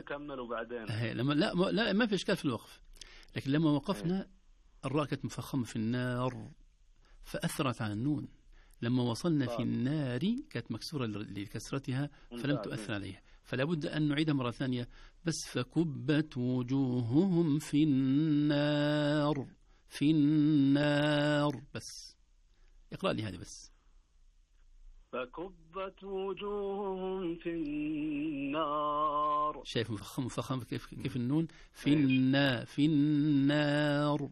كملوا بعدين. لما لا ما في إشكال في الوقف، لكن لما وقفنا الراء كانت مفخمة في النار فأثرت على النون. لما وصلنا في النار كانت مكسورة لكسرتها فلم تؤثر عليها، فلا بد أن نعيدها مرة ثانية. بس فكبت وجوههم في النار، في النار. بس اقرأ لي هذه بس. فكبت وجوههم في النار. شايف مفخم كيف النون في النار، في النار.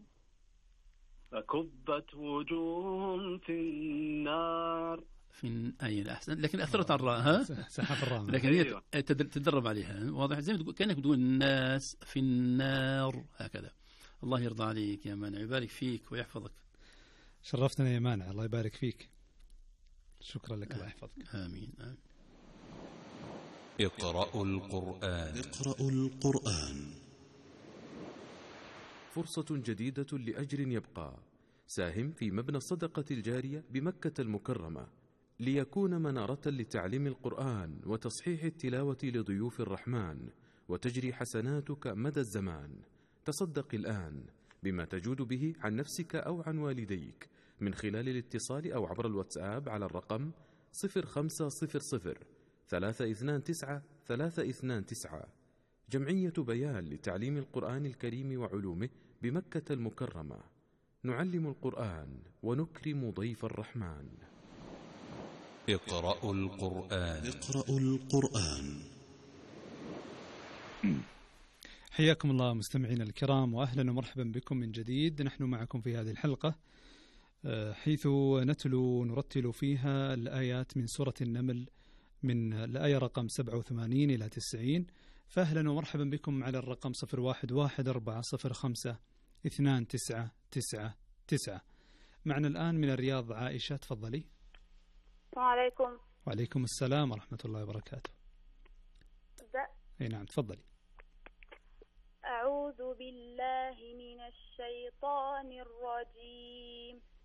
فكبت وجوههم في النار. أي أحسن، لكن أثرت على الراء. ها سحب الراء، لكن هي تدرب عليها. واضح زي ما كأنك تقول الناس في النار هكذا. الله يرضى عليك يا مانع، يبارك فيك ويحفظك. شرفتنا يا مانع، الله يبارك فيك. شكرا لك، الله يحفظك. آمين. اقرأوا القرآن. اقرأوا القرآن. فرصة جديدة لأجر يبقى. ساهم في مبنى الصدقة الجارية بمكة المكرمة ليكون منارة لتعليم القرآن وتصحيح التلاوة لضيوف الرحمن، وتجري حسناتك مدى الزمان. تصدق الآن بما تجود به عن نفسك أو عن والديك من خلال الاتصال أو عبر الواتساب على الرقم 0500 329 329. جمعية بيان لتعليم القرآن الكريم وعلومه بمكة المكرمة. نعلم القرآن ونكرم ضيف الرحمن. اقرأوا القرآن. اقرأوا القرآن. حياكم الله مستمعينا الكرام، وأهلا ومرحبا بكم من جديد. نحن معكم في هذه الحلقة حيث نرتل فيها الآيات من سورة النمل من الآية رقم 87 إلى 90. فأهلا ومرحبا بكم على الرقم 0114052999. معنا الآن من الرياض عائشة، تفضلي. السلام عليكم. وعليكم السلام ورحمة الله وبركاته. أي نعم، تفضلي. أعوذ بالله من الشيطان الرجيم.